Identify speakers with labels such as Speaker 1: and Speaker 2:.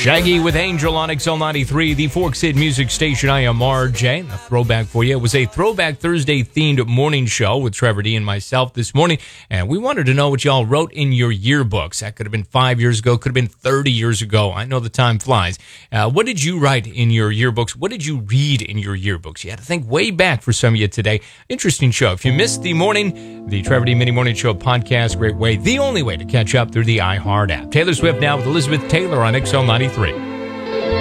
Speaker 1: Shaggy with Angel on XL93, the Forks Hit Music Station. I am RJ. A throwback for you. It was a Throwback Thursday themed morning show with Trevor D and myself this morning, and we wanted to know what y'all wrote in your yearbooks. That could have been 5 years ago, could have been 30 years ago. I know the time flies. What did you write in your yearbooks? What did you read in your yearbooks? You had to think way back for some of you today. Interesting show. If you missed the morning, the Trevor D Mini Morning Show podcast, great way, the only way to catch up through the iHeart app. Taylor Swift now with Elizabeth Taylor on XL93.